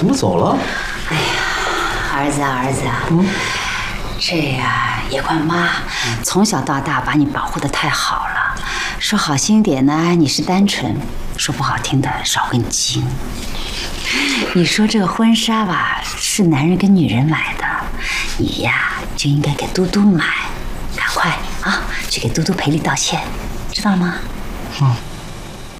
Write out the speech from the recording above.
怎么走了？ 哎呀，儿子啊，儿子啊，这呀，也怪妈从小到大把你保护得太好了。说好听点呢，你是单纯；说不好听的，少根筋。你说这个婚纱吧，是男人跟女人买的，你呀就应该给嘟嘟买。赶快啊，去给嘟嘟赔礼道歉，知道吗？ 嗯。